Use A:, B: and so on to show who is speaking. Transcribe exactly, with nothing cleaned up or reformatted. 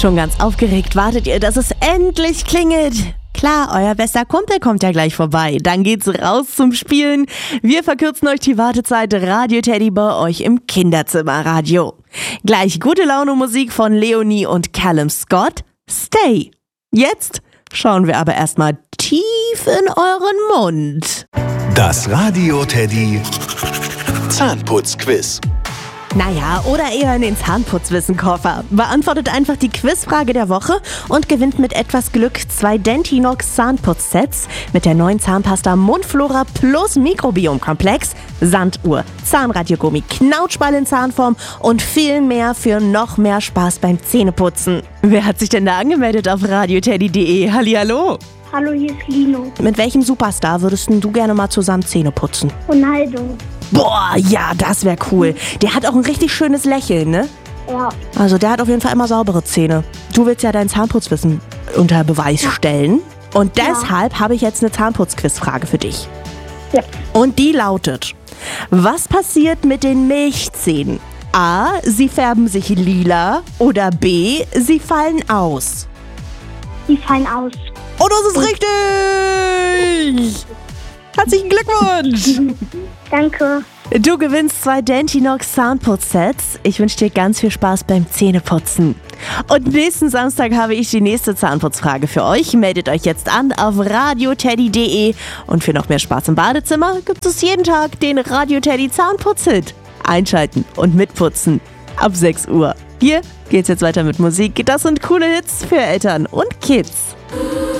A: Schon ganz aufgeregt wartet ihr, dass es endlich klingelt. Klar, euer bester Kumpel kommt ja gleich vorbei. Dann geht's raus zum Spielen. Wir verkürzen euch die Wartezeit. Radio Teddy bei euch im Kinderzimmerradio. Gleich gute Laune Musik von Leonie und Callum Scott. Stay. Jetzt schauen wir aber erstmal tief in euren Mund.
B: Das Radio Teddy Zahnputzquiz.
A: Naja, oder eher in den Zahnputzwissenkoffer. Beantwortet einfach die Quizfrage der Woche und gewinnt mit etwas Glück zwei Dentinox Zahnputzsets mit der neuen Zahnpasta Mundflora plus Mikrobiomkomplex, Sanduhr, Zahnradiogummi, Knautschball in Zahnform und viel mehr für noch mehr Spaß beim Zähneputzen. Wer hat sich denn da angemeldet auf radioteddy punkt de? Hallihallo!
C: Hallo, hier ist Lino.
A: Mit welchem Superstar würdest du gerne mal zusammen Zähne putzen?
C: Ronaldo.
A: Boah, ja, das wäre cool. Der hat auch ein richtig schönes Lächeln, ne?
C: Ja.
A: Also der hat auf jeden Fall immer saubere Zähne. Du willst ja dein Zahnputzwissen unter Beweis stellen. Und deshalb ja. habe ich jetzt eine Zahnputzquizfrage für dich.
C: Ja.
A: Und die lautet: Was passiert mit den Milchzähnen? A. Sie färben sich lila. Oder B. Sie fallen aus.
C: Die fallen aus.
A: Oh, das ist richtig! Herzlichen Glückwunsch!
C: Danke.
A: Du gewinnst zwei Dentinox Zahnputzsets. Ich wünsche dir ganz viel Spaß beim Zähneputzen. Und nächsten Samstag habe ich die nächste Zahnputzfrage für euch. Meldet euch jetzt an auf radioteddy punkt de. Und für noch mehr Spaß im Badezimmer gibt es jeden Tag den Radio Teddy Zahnputzhit. Einschalten und mitputzen. Ab sechs Uhr. Hier geht's jetzt weiter mit Musik. Das sind coole Hits für Eltern und Kids.